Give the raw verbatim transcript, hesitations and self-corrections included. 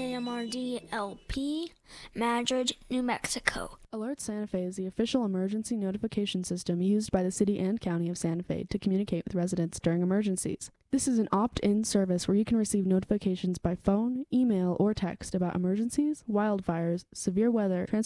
K M R D L P, Madrid, New Mexico. Alert Santa Fe is the official emergency notification system used by the city and county of Santa Fe to communicate with residents during emergencies. This is an opt-in service where you can receive notifications by phone, email, or text about emergencies, wildfires, severe weather, transportation,